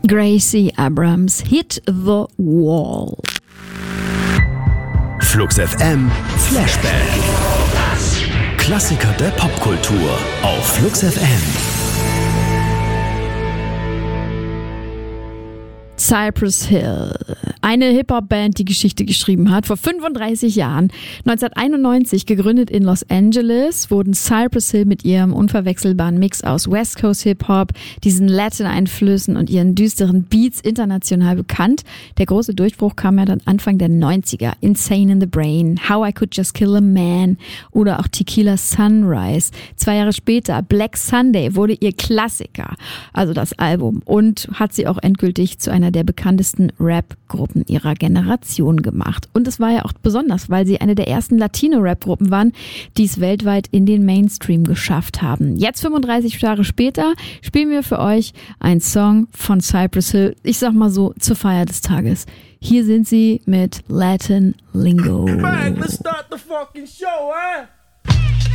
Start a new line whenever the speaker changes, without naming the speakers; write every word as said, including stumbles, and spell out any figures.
Gracie Abrams, Hit the Wall.
Flux F M Flashback. Klassiker der Popkultur auf Flux F M.
Cypress Hill, eine Hip-Hop-Band, die Geschichte geschrieben hat. Vor fünfunddreißig Jahren, neunzehnhunderteinundneunzig, gegründet in Los Angeles, wurden Cypress Hill mit ihrem unverwechselbaren Mix aus West Coast Hip-Hop, diesen Latin-Einflüssen und ihren düsteren Beats international bekannt. Der große Durchbruch kam ja dann Anfang der neunziger. Insane in the Brain, How I Could Just Kill a Man oder auch Tequila Sunrise. Zwei Jahre später, Black Sunday, wurde ihr Klassiker, also das Album, und hat sie auch endgültig zu einer der bekanntesten Rap-Gruppen ihrer Generation gemacht. Und es war ja auch besonders, weil sie eine der ersten Latino-Rap-Gruppen waren, die es weltweit in den Mainstream geschafft haben. Jetzt, fünfunddreißig Jahre später, spielen wir für euch einen Song von Cypress Hill, ich sag mal so, zur Feier des Tages. Hier sind sie mit Latin Lingo.
Right, let's start the fucking show, eh?